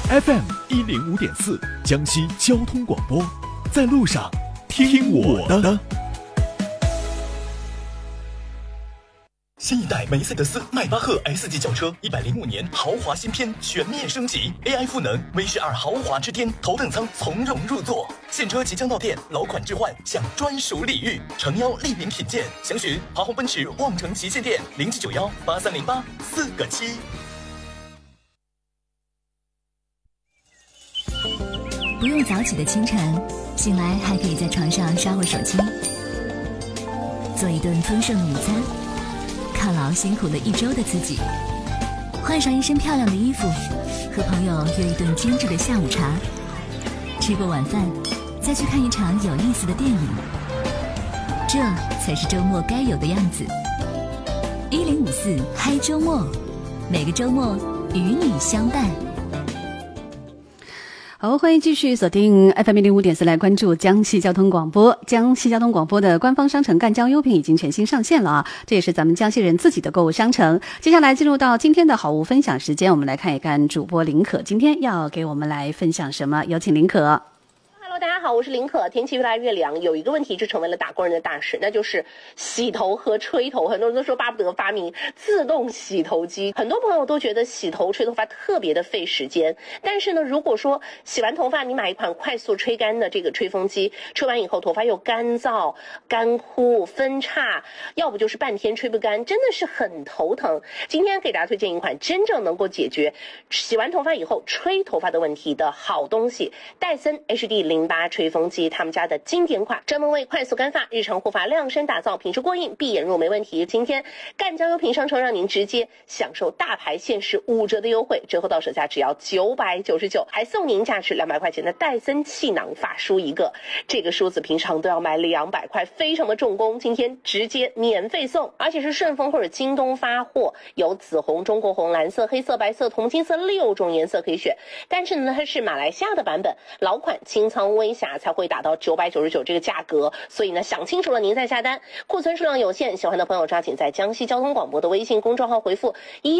FM105.4，江西交通广播，在路上听我的。新一代梅赛德斯迈巴赫 S 级轿车105年豪华新篇全面升级 ，AI 赋能，V12豪华之巅，头等舱从容入座。现车即将到店，老款置换享专属礼遇，诚邀莅临品鉴。详询华宏奔驰望城旗舰店0791830847。 不用早起的清晨，醒来还可以在床上刷会手机，做一顿丰盛的午餐。犒劳辛苦了一周的自己，换上一身漂亮的衣服，和朋友约一顿精致的下午茶，吃过晚饭，再去看一场有意思的电影，这才是周末该有的样子。1054嗨周末，每个周末与你相伴。 好，欢迎继续锁定 FM105.4 来关注江西交通广播。江西交通广播的官方商城赣江优品已经全新上线了啊，这也是咱们江西人自己的购物商城。接下来进入到今天的好物分享时间，我们来看一看主播林可今天要给我们来分享什么，有请林可。 大家好，我是林可。天气越来越凉，有一个问题就成为了打工人的大事，那就是洗头和吹头。很多人都说巴不得发明自动洗头机，很多朋友都觉得洗头吹头发特别的费时间。但是呢，如果说洗完头发你买一款快速吹干的这个吹风机，吹完以后头发又干燥、干枯、分叉，要不就是半天吹不干，真的是很头疼。今天给大家推荐一款真正能够解决洗完头发以后吹头发的问题的好东西——戴森 HD08吹风机，他们家的经典款，专门为快速干发、日常护发量身打造，品质过硬，闭眼入没问题。今天赣江优品商城让您直接享受大牌限时5折的优惠，折后到手价只要999，还送您价值200块钱的戴森气囊发梳一个。这个梳子平常都要买200块，非常的重工，今天直接免费送，而且是顺丰或者京东发货，有紫红、中国红、蓝色、黑色、白色、铜金色6种颜色可以选。但是呢，它是马来西亚的版本，老款清仓微瑕才会达到999这个价格，所以呢，想清楚了您再下单。库存数量有限，喜欢的朋友抓紧在江西交通广播的微信公众号回复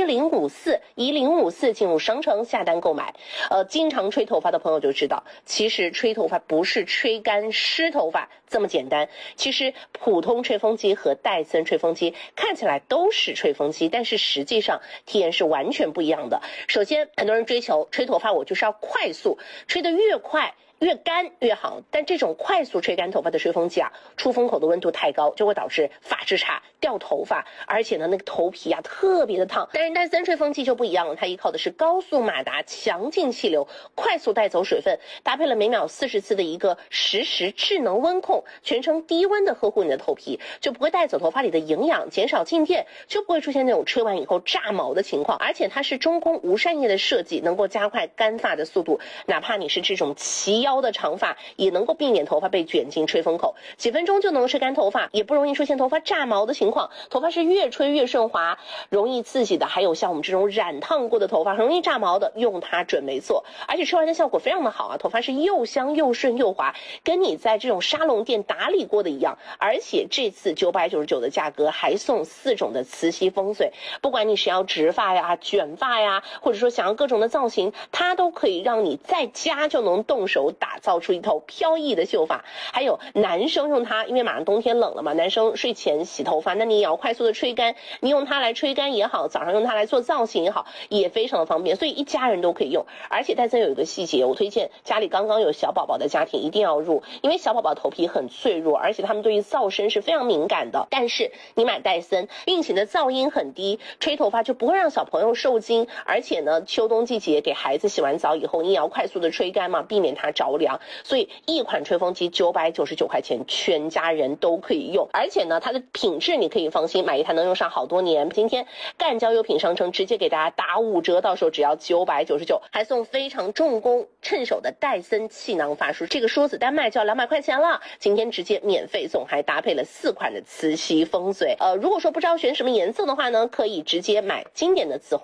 1054进入商城下单购买。经常吹头发的朋友就知道，其实吹头发不是吹干湿头发这么简单。其实普通吹风机和戴森吹风机看起来都是吹风机，但是实际上体验是完全不一样的。首先，很多人追求吹头发我就是要快速，吹得越快越干越好，但这种快速吹干头发的吹风机啊，出风口的温度太高，就会导致发质差、掉头发，而且呢，那个头皮啊特别的烫。但是戴森吹风机就不一样了，它依靠的是高速马达、强劲气流，快速带走水分，搭配了每秒40次的一个实时智能温控，全程低温的呵护你的头皮，就不会带走头发里的营养，减少静电，就不会出现那种吹完以后炸毛的情况。而且它是中空无扇叶的设计，能够加快干发的速度，哪怕你是这种齐腰的长发，也能够避免头发被卷进吹风口，几分钟就能吹干头发，也不容易出现头发炸毛的情况。头发是越吹越顺滑，容易刺激的还有像我们这种染烫过的头发容易炸毛的，用它准没错。而且吹完的效果非常的好啊，头发是又香又顺又滑，跟你在这种沙龙店打理过的一样。而且这次999的价格还送4种的磁吸风水，不管你是要直发呀、卷发呀，或者说想要各种的造型，它都可以让你在家就能动手打造出一头飘逸的秀发。还有男生用它，因为马上冬天冷了嘛，男生睡前洗头发，那你也要快速的吹干，你用它来吹干也好，早上用它来做造型也好，也非常的方便，所以一家人都可以用。而且戴森有一个细节，我推荐家里刚刚有小宝宝的家庭一定要入，因为小宝宝头皮很脆弱，而且他们对于噪声是非常敏感的。但是你买戴森，运行的噪音很低，吹头发就不会让小朋友受惊。而且呢，秋冬季节给孩子洗完澡以后，你也要快速的吹干嘛，避免它着凉。所以一款吹风机999块钱，全家人都可以用。而且呢，它的品质你可以放心，买一台能用上好多年。今天赣江优品商城直接给大家打5折，到手只要999，还送非常重工趁手的戴森气囊发梳，这个梳子单卖就要200块钱了，今天直接免费送，还搭配了4款的磁吸风水。如果说不知道选什么颜色的话呢，可以直接买经典的紫红